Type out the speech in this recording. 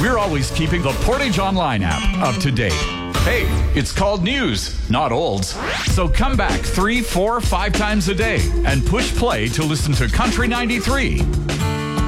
we're always keeping the Portage Online app up to date. Hey, it's called news, not olds. So come back 3, 4, 5 times a day and push play to listen to Country 93.